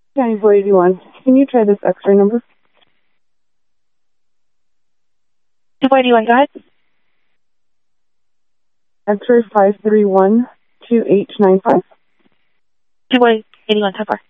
County 481. Can you try this X-ray number? 481, go ahead. X-ray 531-2895. 481, so far.